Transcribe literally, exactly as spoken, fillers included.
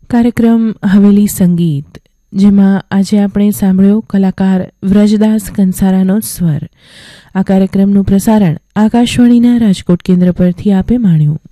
કાર્યક્રમ હવેલી સંગીત, જેમાં આજે આપણે સાંભળ્યો કલાકાર વ્રજદાસ કંસારાનો સ્વર. આ કાર્યક્રમનું પ્રસારણ આકાશવાણીના રાજકોટ કેન્દ્ર પરથી આપે માણ્યું.